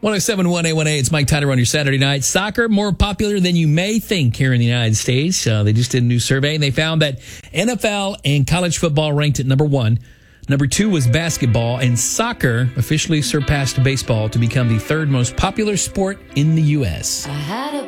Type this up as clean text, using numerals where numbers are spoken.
107.1 A1A, it's Mike Tyner on your Saturday night. Soccer, more popular than you may think here in the United States. They just did a new survey, and they found that NFL and college football ranked at number 1. Number 2 was basketball, and soccer officially surpassed baseball to become the third most popular sport in the U.S.